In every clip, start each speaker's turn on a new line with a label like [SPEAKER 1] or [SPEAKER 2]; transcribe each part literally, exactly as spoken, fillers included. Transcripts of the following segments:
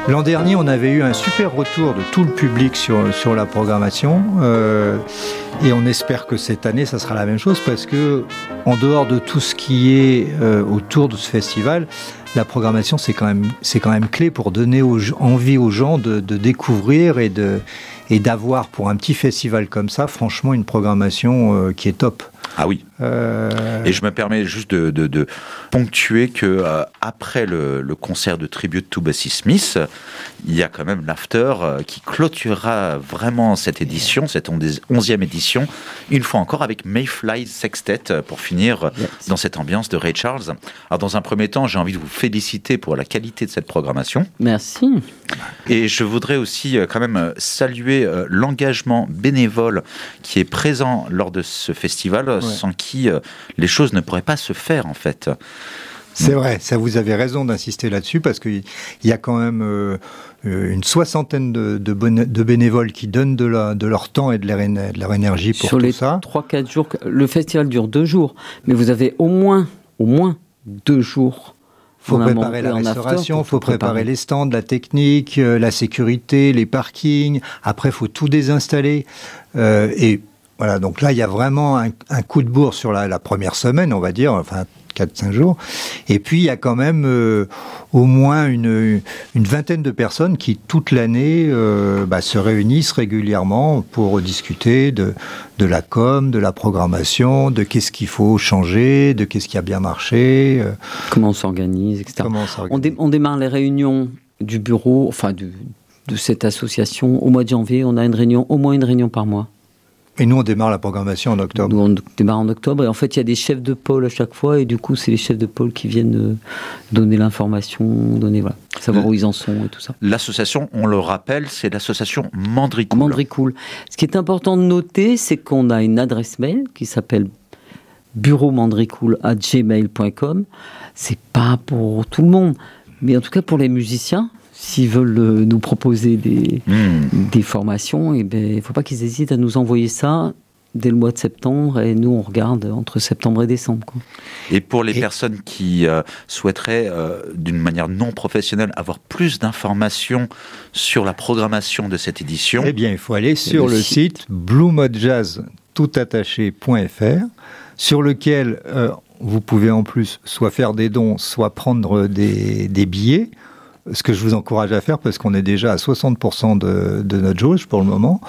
[SPEAKER 1] L'an dernier, on avait eu un super retour de tout le public sur, sur la programmation euh, et on espère que cette année, ça sera la même chose parce que, en dehors de tout ce qui est euh, autour de ce festival, la programmation, c'est quand même, c'est quand même clé pour donner aux, envie aux gens de, de découvrir et, de, et d'avoir, pour un petit festival comme ça, franchement, une programmation euh, qui est top.
[SPEAKER 2] Ah oui. Euh... Et je me permets juste de, de, de ponctuer que euh, après le, le concert de Tribute to Bessie Smith, il y a quand même l'after euh, qui clôturera vraiment cette édition, cette onzième édition, une fois encore avec Mayfly Sextet pour finir yes. dans cette ambiance de Ray Charles. Alors dans un premier temps, j'ai envie de vous féliciter pour la qualité de cette programmation.
[SPEAKER 3] Merci.
[SPEAKER 2] Et je voudrais aussi euh, quand même saluer euh, l'engagement bénévole qui est présent lors de ce festival, ouais. sans qui euh, les choses ne pourraient pas se faire en fait.
[SPEAKER 1] C'est vrai, ça vous avez raison d'insister là-dessus parce qu'il y a quand même euh, une soixantaine de, de, bon, de bénévoles qui donnent de, la, de leur temps et de leur, de leur énergie pour
[SPEAKER 3] Sur
[SPEAKER 1] tout
[SPEAKER 3] les
[SPEAKER 1] ça.
[SPEAKER 3] trois quatre jours, le festival dure deux jours, mais vous avez au moins, au moins deux jours.
[SPEAKER 1] Il faut préparer la restauration, il faut préparer, préparer les stands, la technique, euh, la sécurité, les parkings. Après, il faut tout désinstaller. Euh, et voilà, donc là, il y a vraiment un, un coup de bourre sur la, la première semaine, on va dire, enfin quatre cinq jours. Et puis, il y a quand même euh, au moins une, une vingtaine de personnes qui, toute l'année, euh, bah, se réunissent régulièrement pour discuter de, de la com, de la programmation, de qu'est-ce qu'il faut changer, de qu'est-ce qui a bien marché. Euh,
[SPEAKER 3] comment on s'organise, et cetera.
[SPEAKER 1] Comment on s'organise.
[SPEAKER 3] On, dé- on démarre les réunions du bureau, enfin du, de cette association au mois de janvier. On a une réunion, au moins une réunion par mois.
[SPEAKER 1] Et nous, on démarre la programmation en octobre.
[SPEAKER 3] Nous, on démarre en octobre. Et en fait, il y a des chefs de pôle à chaque fois. Et du coup, c'est les chefs de pôle qui viennent euh, donner l'information, donner, voilà, savoir où ils en sont et tout ça.
[SPEAKER 2] L'association, on le rappelle, c'est l'association Mandricool.
[SPEAKER 3] Mandricool. Ce qui est important de noter, c'est qu'on a une adresse mail qui s'appelle bureau mandricool arobase gmail point com. C'est pas pour tout le monde, mais en tout cas pour les musiciens. S'ils veulent nous proposer des, mmh. des formations, il ben, ne faut pas qu'ils hésitent à nous envoyer ça dès le mois de septembre, et nous on regarde entre septembre et décembre. Quoi.
[SPEAKER 2] Et pour les et... personnes qui euh, souhaiteraient, euh, d'une manière non professionnelle, avoir plus d'informations sur la programmation de cette édition,
[SPEAKER 1] eh bien il faut aller sur le, le site, site blue mode jazz tout attaché point f r, sur lequel euh, vous pouvez en plus soit faire des dons, soit prendre des, des billets. Ce que je vous encourage à faire, parce qu'on est déjà à soixante pour cent de, de notre jauge pour le moment.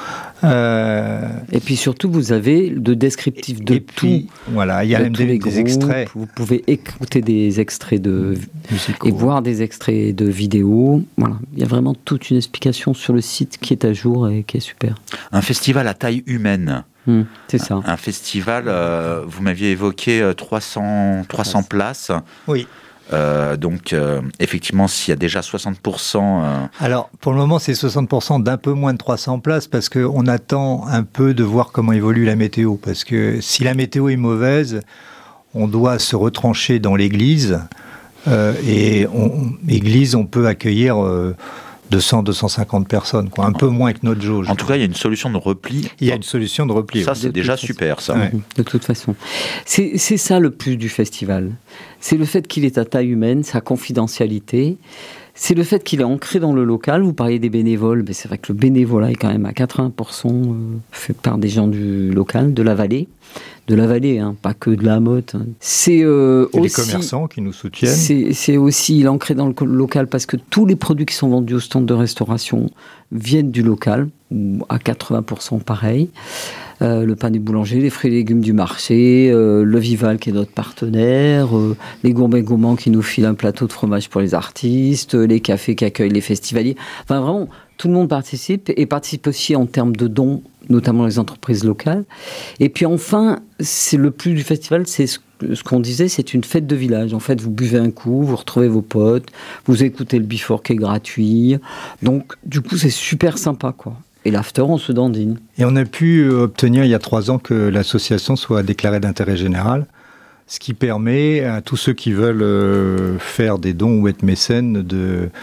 [SPEAKER 1] Euh...
[SPEAKER 3] Et puis surtout, vous avez le descriptif de
[SPEAKER 1] et
[SPEAKER 3] tout.
[SPEAKER 1] Puis, voilà, il y a même des, des groupes, extraits.
[SPEAKER 3] Vous pouvez écouter des extraits de musicaux et voir des extraits de vidéos. Voilà, il y a vraiment toute une explication sur le site qui est à jour et qui est super.
[SPEAKER 2] Un festival à taille humaine.
[SPEAKER 3] Mmh, c'est ça.
[SPEAKER 2] Un, un festival, euh, vous m'aviez évoqué trois cents, trois cents places.
[SPEAKER 1] Oui.
[SPEAKER 2] Euh, donc, euh, effectivement, s'il y a déjà soixante pour cent... Euh...
[SPEAKER 1] Alors, pour le moment, c'est soixante pour cent d'un peu moins de trois cents places parce qu'on attend un peu de voir comment évolue la météo. Parce que si la météo est mauvaise, on doit se retrancher dans l'église. Euh, et on, l'église, on peut accueillir... Euh, deux cents à deux cent cinquante personnes, quoi. Un peu moins que notre jauge.
[SPEAKER 2] En tout cas, il y a une solution de repli.
[SPEAKER 1] Il y a une solution de repli.
[SPEAKER 2] Ça,
[SPEAKER 1] oui.
[SPEAKER 2] c'est déjà super, ça.
[SPEAKER 3] Ouais. De toute façon. C'est, c'est ça le plus du festival. C'est le fait qu'il est à taille humaine, sa confidentialité. C'est le fait qu'il est ancré dans le local. Vous parliez des bénévoles, mais c'est vrai que le bénévolat est quand même à quatre-vingts pour cent fait par des gens du local, de la vallée. De la vallée, hein, pas que de la Motte. C'est euh,
[SPEAKER 1] et
[SPEAKER 3] aussi...
[SPEAKER 1] les commerçants qui nous soutiennent.
[SPEAKER 3] C'est, c'est aussi l'ancré dans le local parce que tous les produits qui sont vendus au stand de restauration viennent du local, à quatre-vingts pour cent pareil. Euh, le pain du boulanger, les fruits et légumes du marché, euh, le Vival qui est notre partenaire, euh, les gourmets gourmands qui nous filent un plateau de fromage pour les artistes, euh, les cafés qui accueillent les festivaliers. Enfin vraiment, tout le monde participe et participe aussi en termes de dons, notamment les entreprises locales. Et puis enfin, c'est le plus du festival, c'est ce, ce qu'on disait, c'est une fête de village. En fait, vous buvez un coup, vous retrouvez vos potes, vous écoutez le before qui est gratuit. Donc du coup, c'est super sympa, quoi. Et l'after, on se dandine.
[SPEAKER 1] Et on a pu obtenir il y a trois ans que l'association soit déclarée d'intérêt général, ce qui permet à tous ceux qui veulent faire des dons ou être mécènes de,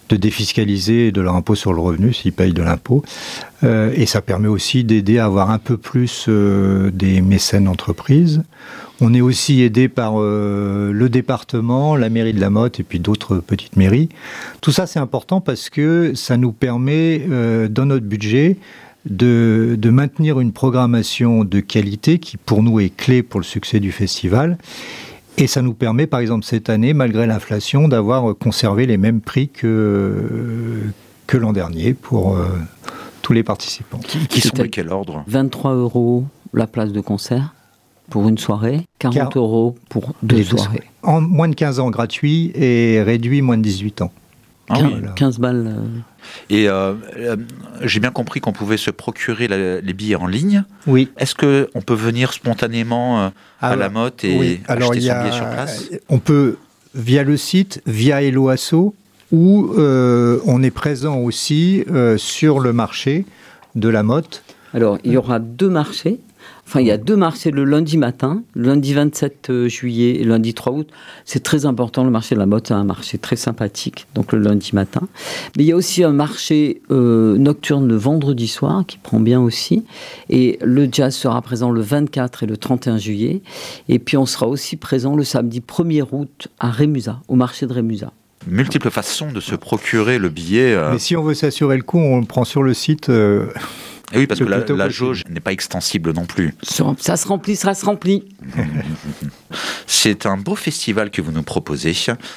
[SPEAKER 1] de défiscaliser de leur impôt sur le revenu s'ils payent de l'impôt. Euh, et ça permet aussi d'aider à avoir un peu plus euh, des mécènes d'entreprise. On est aussi aidé par euh, le département, la mairie de La Motte et puis d'autres petites mairies. Tout ça, c'est important parce que ça nous permet, euh, dans notre budget, de, de maintenir une programmation de qualité qui, pour nous, est clé pour le succès du festival. Et ça nous permet, par exemple, cette année, malgré l'inflation, d'avoir conservé les mêmes prix que, que l'an dernier pour euh, tous les participants.
[SPEAKER 2] Qui, qui sont de quel ordre ?
[SPEAKER 3] vingt-trois euros la place de concert pour une soirée, quarante Car... euros pour deux soirées.
[SPEAKER 1] En moins de quinze ans, gratuit, et réduit moins de dix-huit ans.
[SPEAKER 3] Ah oui. quinze balles. Euh...
[SPEAKER 2] Et euh, euh, j'ai bien compris qu'on pouvait se procurer la, les billets en ligne.
[SPEAKER 1] Oui.
[SPEAKER 2] Est-ce qu'on peut venir spontanément euh, à
[SPEAKER 1] alors,
[SPEAKER 2] La Motte et
[SPEAKER 1] oui. alors,
[SPEAKER 2] acheter
[SPEAKER 1] y a,
[SPEAKER 2] son billet sur place ?
[SPEAKER 1] On peut via le site, via Hello Asso, où euh, on est présent aussi euh, sur le marché de La Motte.
[SPEAKER 3] Alors, il y aura deux marchés. Enfin, il y a deux marchés le lundi matin, le lundi vingt-sept juillet et le lundi trois août. C'est très important, le marché de La Motte, c'est un marché très sympathique, donc le lundi matin. Mais il y a aussi un marché euh, nocturne le vendredi soir, qui prend bien aussi. Et le jazz sera présent le vingt-quatre et le trente et un juillet. Et puis, on sera aussi présent le samedi premier août à Rémusat, au marché de Rémusat.
[SPEAKER 2] Multiples façons de se procurer le billet. Euh...
[SPEAKER 1] Mais si on veut s'assurer le coup, on le prend sur le site... Euh...
[SPEAKER 2] Et oui, parce que la, la jauge n'est pas extensible non plus.
[SPEAKER 3] Ça se remplit, ça se remplit.
[SPEAKER 2] C'est un beau festival que vous nous proposez,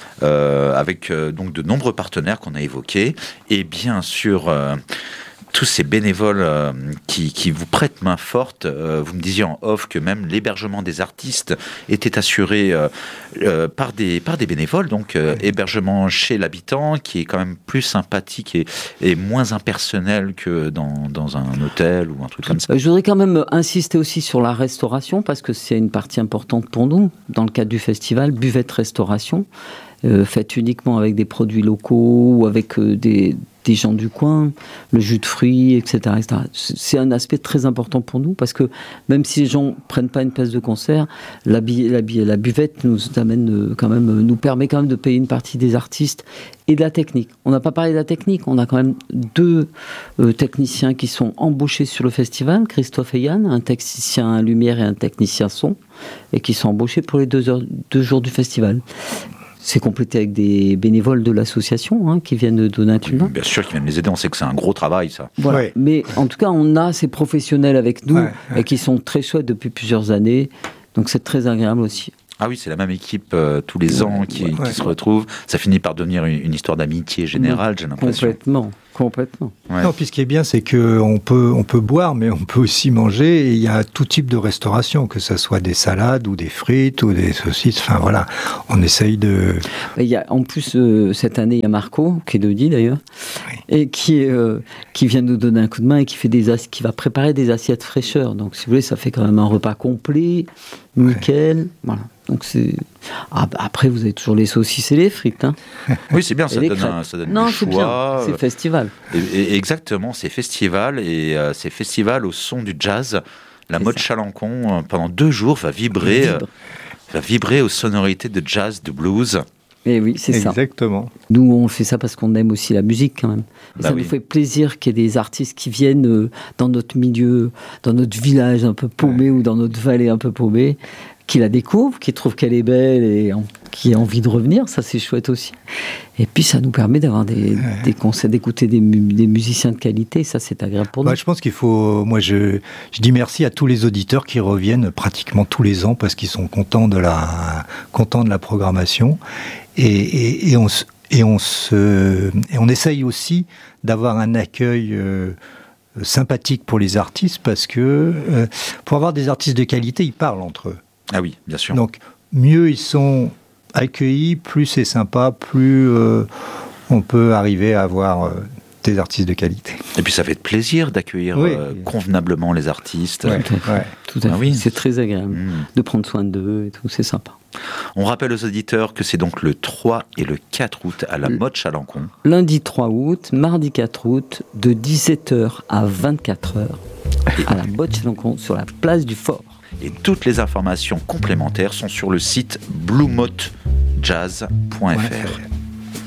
[SPEAKER 2] euh, avec euh, donc de nombreux partenaires qu'on a évoqués, et bien sûr euh, tous ces bénévoles euh, qui, qui vous prêtent main forte. Euh, vous me disiez en off que même l'hébergement des artistes était assuré euh, euh, par, des, par des bénévoles, donc euh, hébergement chez l'habitant, qui est quand même plus sympathique et, et moins impersonnel que dans, dans un hôtel ou un truc comme ça.
[SPEAKER 3] Je voudrais quand même insister aussi sur la restauration, parce que c'est une partie importante pour nous, dans le cadre du festival, buvette restauration, euh, faite uniquement avec des produits locaux ou avec euh, des... des gens du coin, le jus de fruits, et cetera, et cetera. C'est un aspect très important pour nous, parce que même si les gens ne prennent pas une place de concert, la, bi- la, bi- la buvette nous amène quand même, nous permet quand même de payer une partie des artistes et de la technique. On n'a pas parlé de la technique, on a quand même deux euh, techniciens qui sont embauchés sur le festival, Christophe et Yann, un technicien lumière et un technicien son, et qui sont embauchés pour les deux, heures, deux jours du festival. C'est complété avec des bénévoles de l'association hein, qui viennent donner un coup de main.
[SPEAKER 2] Bien sûr, qui viennent les aider. On sait que c'est un gros travail, ça.
[SPEAKER 3] Voilà.
[SPEAKER 1] Ouais.
[SPEAKER 3] Mais en tout cas, on a ces professionnels avec nous ouais, ouais. et qui sont très chouettes depuis plusieurs années. Donc c'est très agréable aussi.
[SPEAKER 2] Ah oui, c'est la même équipe euh, tous les ans qui, ouais, qui ouais. se retrouve. Ça finit par devenir une, une histoire d'amitié générale, j'ai l'impression.
[SPEAKER 3] Complètement, complètement.
[SPEAKER 1] Ouais. Non, puis ce qui est bien, c'est qu'on peut, on peut boire, mais on peut aussi manger. Et il y a tout type de restauration, que ce soit des salades ou des frites ou des saucisses. Enfin voilà, on essaye de...
[SPEAKER 3] Il y a, en plus, euh, cette année, il y a Marco, qui est de Die d'ailleurs, oui. et qui, euh, qui vient nous donner un coup de main et qui, fait des assi- qui va préparer des assiettes fraîcheur. Donc si vous voulez, ça fait quand même un repas complet, nickel, ouais. voilà. Donc c'est... Ah, bah après, vous avez toujours les saucisses et les frites. Hein.
[SPEAKER 2] Oui, c'est bien, ça donne, un, ça donne
[SPEAKER 3] non,
[SPEAKER 2] du
[SPEAKER 3] c'est
[SPEAKER 2] choix.
[SPEAKER 3] Bien. C'est festival.
[SPEAKER 2] Et, et exactement, c'est festival, et euh, c'est festival au son du jazz. La c'est Motte ça. Chalancon, euh, pendant deux jours, va vibrer, euh, va vibrer aux sonorités de jazz, de blues.
[SPEAKER 3] Et oui, c'est
[SPEAKER 1] Exactement.
[SPEAKER 3] ça.
[SPEAKER 1] Exactement.
[SPEAKER 3] Nous, on fait ça parce qu'on aime aussi la musique, quand même. Et
[SPEAKER 2] bah
[SPEAKER 3] ça
[SPEAKER 2] oui.
[SPEAKER 3] nous fait plaisir qu'il y ait des artistes qui viennent euh, dans notre milieu, dans notre village un peu paumé ouais. ou dans notre vallée un peu paumée, qui la découvrent, qui trouvent qu'elle est belle et en, qui aient envie de revenir. Ça, c'est chouette aussi. Et puis, ça nous permet d'avoir des, ouais. des concerts, d'écouter des, des musiciens de qualité. Ça, c'est agréable pour
[SPEAKER 1] bah,
[SPEAKER 3] nous.
[SPEAKER 1] Je pense qu'il faut... Moi, je, je dis merci à tous les auditeurs qui reviennent pratiquement tous les ans parce qu'ils sont contents de la, contents de la programmation. Et, et, et, on, et, on se, et on essaye aussi d'avoir un accueil... Euh, sympathique pour les artistes parce que euh, pour avoir des artistes de qualité, ils parlent entre eux.
[SPEAKER 2] Ah oui, bien sûr.
[SPEAKER 1] Donc, mieux ils sont accueillis, plus c'est sympa, plus euh, on peut arriver à avoir euh, des artistes de qualité.
[SPEAKER 2] Et puis ça fait plaisir d'accueillir oui. euh, convenablement les artistes.
[SPEAKER 1] Ouais,
[SPEAKER 3] tout à,
[SPEAKER 1] ouais.
[SPEAKER 3] Tout à fait. Ah oui. C'est très agréable mmh. de prendre soin d'eux et tout, c'est sympa.
[SPEAKER 2] On rappelle aux auditeurs que c'est donc le trois et le quatre août à la Motte Chalancon.
[SPEAKER 3] Lundi trois août, mardi quatre août, de dix-sept heures à vingt-quatre heures, à la Motte Chalancon, sur la place du Fort.
[SPEAKER 2] Et toutes les informations complémentaires sont sur le site blue motte jazz point f r.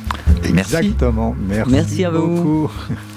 [SPEAKER 1] Exactement. Merci,
[SPEAKER 3] Merci à vous.
[SPEAKER 1] beaucoup.